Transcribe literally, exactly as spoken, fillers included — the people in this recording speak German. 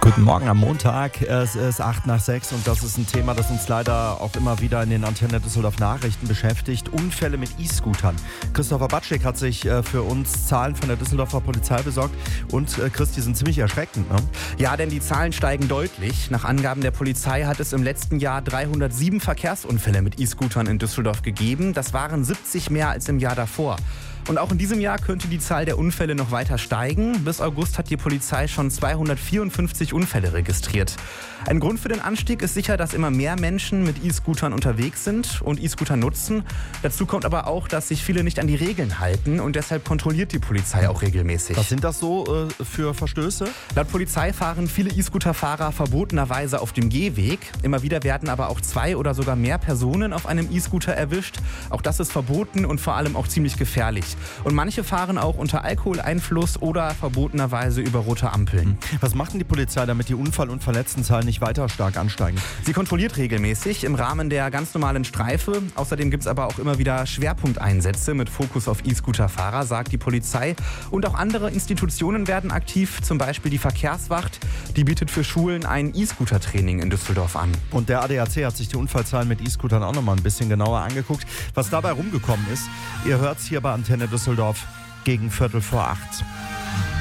Guten Morgen am Montag. Es ist acht nach sechs und das ist ein Thema, das uns leider auch immer wieder in den Antenne Düsseldorf Nachrichten beschäftigt. Unfälle mit E-Scootern. Christopher Batschek hat sich für uns Zahlen von der Düsseldorfer Polizei besorgt und Chris, die sind ziemlich erschreckend, ne? Ja, denn die Zahlen steigen deutlich. Nach Angaben der Polizei hat es im letzten Jahr dreihundertsieben Verkehrsunfälle mit E-Scootern in Düsseldorf gegeben. Das waren siebzig mehr als im Jahr davor. Und auch in diesem Jahr könnte die Zahl der Unfälle noch weiter steigen. Bis August hat die Polizei schon zweihundertvierundfünfzig Unfälle registriert. Ein Grund für den Anstieg ist sicher, dass immer mehr Menschen mit E-Scootern unterwegs sind und E-Scooter nutzen. Dazu kommt aber auch, dass sich viele nicht an die Regeln halten und deshalb kontrolliert die Polizei auch regelmäßig. Was sind das so äh, für Verstöße? Laut Polizei fahren viele E-Scooter-Fahrer verbotenerweise auf dem Gehweg. Immer wieder werden aber auch zwei oder sogar mehr Personen auf einem E-Scooter erwischt. Auch das ist verboten und vor allem auch ziemlich gefährlich. Und manche fahren auch unter Alkoholeinfluss oder verbotenerweise über rote Ampeln. Was macht denn die Polizei, damit die Unfall- und Verletztenzahlen nicht weiter stark ansteigen? Sie kontrolliert regelmäßig im Rahmen der ganz normalen Streife. Außerdem gibt es aber auch immer wieder Schwerpunkteinsätze mit Fokus auf E-Scooter-Fahrer, sagt die Polizei. Und auch andere Institutionen werden aktiv, zum Beispiel die Verkehrswacht. Die bietet für Schulen ein E-Scooter-Training in Düsseldorf an. Und der A D A C hat sich die Unfallzahlen mit E-Scootern auch nochmal ein bisschen genauer angeguckt. Was dabei rumgekommen ist, ihr hört es hier bei Antenne Düsseldorf gegen Viertel vor acht.